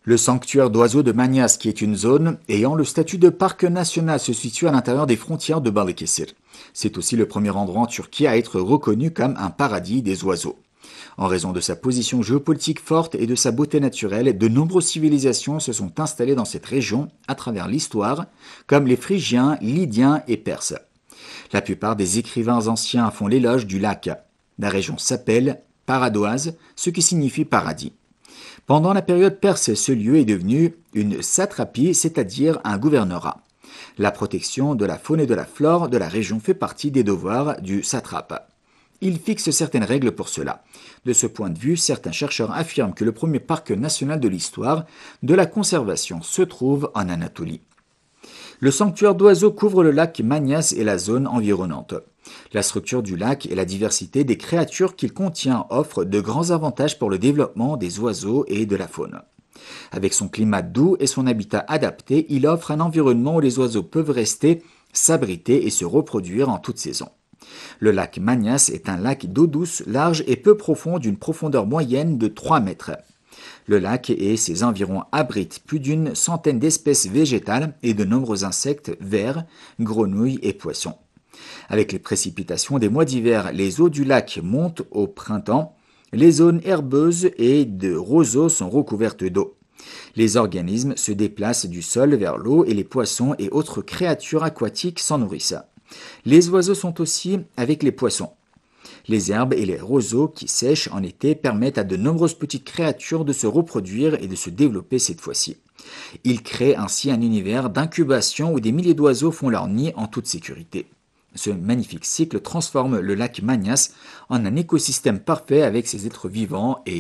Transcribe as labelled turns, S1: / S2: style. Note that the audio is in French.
S1: Le sanctuaire d'oiseaux de Magnas, qui est une zone ayant le statut de parc national, se situe à l'intérieur des frontières de Balıkesir. C'est aussi le premier endroit en Turquie à être reconnu comme un paradis des oiseaux. En raison de sa position géopolitique forte et de sa beauté naturelle, de nombreuses civilisations se sont installées dans cette région à travers l'histoire, comme les Phrygiens, Lydiens et Perses. La plupart des écrivains anciens font l'éloge du lac. La région s'appelle Paradoise, ce qui signifie paradis. Pendant la période perse, ce lieu est devenu une satrapie, c'est-à-dire un gouvernorat. La protection de la faune et de la flore de la région fait partie des devoirs du satrape. Il fixe certaines règles pour cela. De ce point de vue, certains chercheurs affirment que le premier parc national de l'histoire de la conservation se trouve en Anatolie. Le sanctuaire d'oiseaux couvre le lac Magnas et la zone environnante. La structure du lac et la diversité des créatures qu'il contient offrent de grands avantages pour le développement des oiseaux et de la faune. Avec son climat doux et son habitat adapté, il offre un environnement où les oiseaux peuvent rester, s'abriter et se reproduire en toute saison. Le lac Magnas est un lac d'eau douce, large et peu profond d'une profondeur moyenne de 3 mètres. Le lac et ses environs abritent plus d'une centaine d'espèces végétales et de nombreux insectes, vers, grenouilles et poissons. Avec les précipitations des mois d'hiver, les eaux du lac montent au printemps. Les zones herbeuses et de roseaux sont recouvertes d'eau. Les organismes se déplacent du sol vers l'eau et les poissons et autres créatures aquatiques s'en nourrissent. Les oiseaux sont aussi avec les poissons. Les herbes et les roseaux qui sèchent en été permettent à de nombreuses petites créatures de se reproduire et de se développer cette fois-ci. Ils créent ainsi un univers d'incubation où des milliers d'oiseaux font leur nid en toute sécurité. Ce magnifique cycle transforme le lac Magnas en un écosystème parfait avec ses êtres vivants et